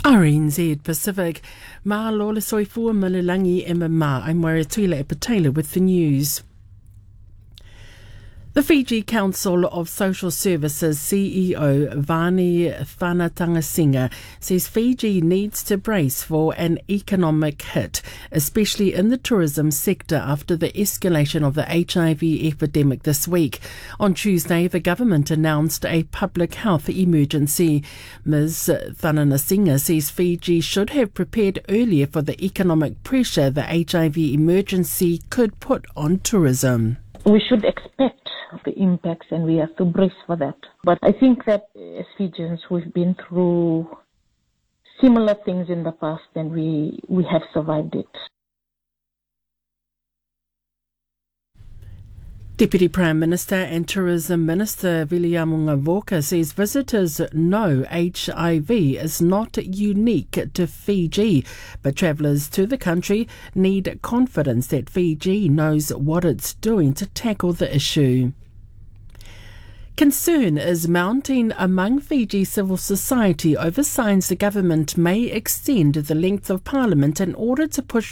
RNZ Pacific. Ma lola soifua malilangi MMA. I'm Waratula Epatela with the news. The Fiji Council of Social Services CEO Vani Thanatangasinga says Fiji needs to brace for an economic hit, especially in the tourism sector after the escalation of the HIV epidemic this week. On Tuesday, the government announced a public health emergency. Ms. Thanatangasinga says Fiji should have prepared earlier for the economic pressure the HIV emergency could put on tourism. We should expect the impacts and we have to brace for that. But I think that as Fijians, we've been through similar things in the past and we have survived it. Deputy Prime Minister and Tourism Minister Viliamu Ngavoka says visitors know HIV is not unique to Fiji, but travellers to the country need confidence that Fiji knows what it's doing to tackle the issue. Concern is mounting among Fiji civil society over signs the government may extend the length of Parliament in order to push